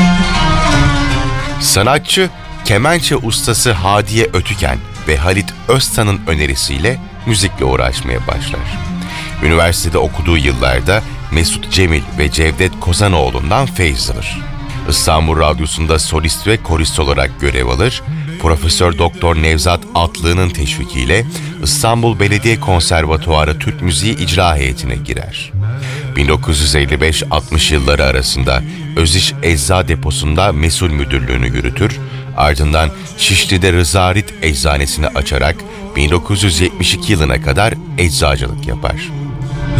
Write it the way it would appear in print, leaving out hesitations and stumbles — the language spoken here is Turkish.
Sanatçı, kemençe ustası Hadiye Ötüken ve Halit Öztan'ın önerisiyle müzikle uğraşmaya başlar. Üniversitede okuduğu yıllarda Mesut Cemil ve Cevdet Kozanoğlu'ndan feyz alır. İstanbul Radyosu'nda solist ve korist olarak görev alır. Profesör Doktor Nevzat Atlı'nın teşvikiyle İstanbul Belediye Konservatuarı Türk Müziği İcra Heyeti'ne girer. 1955-60 yılları arasında Öziş Ecza Deposu'nda mesul müdürlüğünü yürütür, ardından Şişli'de Rıza Rit Eczanesini açarak 1972 yılına kadar eczacılık yapar.